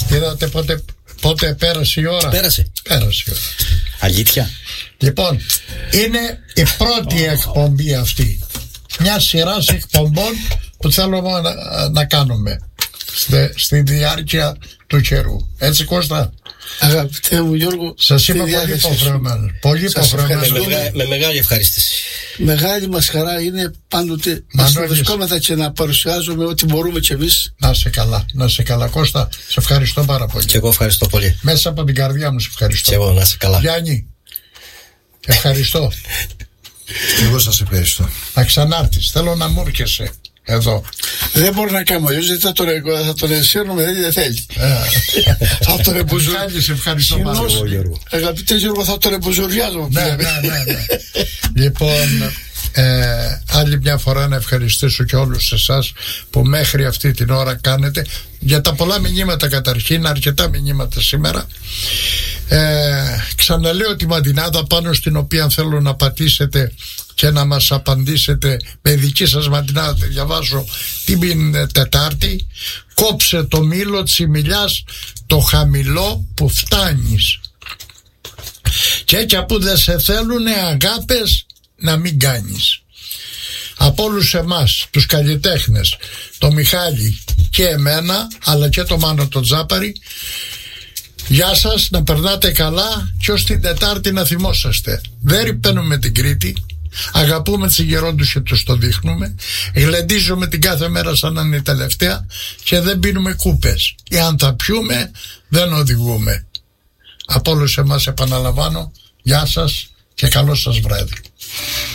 Είδατε πότε πέρασε η ώρα? Πέρασε η ώρα. Αλήθεια. Λοιπόν, είναι η πρώτη εκπομπή αυτή μια σειρά εκπομπών που θέλουμε να κάνουμε στη διάρκεια του καιρού. Έτσι, Κώστα? Αγαπητέ μου Γιώργο, σας είμαι πολύ υποχρεωμένος. Πολύ υποχρεωμένος. Με μεγάλη ευχαρίστηση. Μεγάλη μας χαρά είναι πάντοτε να βρισκόμεθα και να παρουσιάζουμε ό,τι μπορούμε κι εμείς. Να σε καλά, να σε καλά, Κώστα. Σε ευχαριστώ πάρα πολύ. Και εγώ ευχαριστώ πολύ. Μέσα από την καρδιά μου σε ευχαριστώ. Και εγώ, να σε καλά. Γιάννη, ευχαριστώ. Εγώ σας ευχαριστώ. Να ξανάρθεις, θέλω να μου έρχεσαι εδώ. Δεν μπορώ να κάνω αλλιώς, γιατί θα τον εσύρνουμε, δεν θέλει. Θα τον εμπουζουριάζω. Σε ευχαριστώ πάρα πολύ. Αγαπητέ Γιώργο, θα τον εμπουζουριάζω. Ναι. Λοιπόν, άλλη μια φορά να ευχαριστήσω και όλους εσάς που μέχρι αυτή την ώρα κάνετε για τα πολλά μηνύματα, καταρχήν αρκετά μηνύματα σήμερα. Ξαναλέω τη μαντινάδα πάνω στην οποία θέλω να πατήσετε και να μας απαντήσετε με δική σας μαντινάδα. Διαβάζω την Τετάρτη. Κόψε το μήλο τσιμιλιάς το χαμηλό που φτάνεις, και έτσι που δεν σε θέλουνε αγάπες να μην κάνεις. Από όλους εμάς τους καλλιτέχνες, το Μιχάλη και εμένα, αλλά και το Μάνο το Τζάπαρη, γεια σας, να περνάτε καλά και ως την Τετάρτη να θυμόσαστε. Δεν ρηπαίνουμε την Κρήτη, αγαπούμε τους γερόντους και τους το δείχνουμε, γλεντίζουμε την κάθε μέρα σαν να είναι η τελευταία και δεν πίνουμε κούπες. Εάν θα πιούμε δεν οδηγούμε. Από όλους εμάς επαναλαμβάνω, γεια σας και καλό σας βράδυ.